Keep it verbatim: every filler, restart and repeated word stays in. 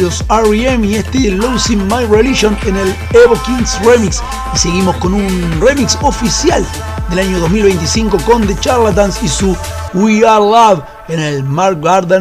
R E M y este Losing My Religion en el Evo Kings Remix. Y seguimos con un remix oficial del año dos mil veinticinco con The Charlatans y su We Are Love en el Mark Garden